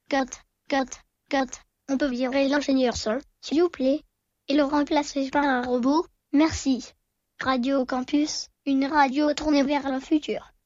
Cut. On peut virer l'ingénieur son, s'il vous plaît, et le remplacer par un robot, merci. Radio Campus, une radio tournée vers le futur.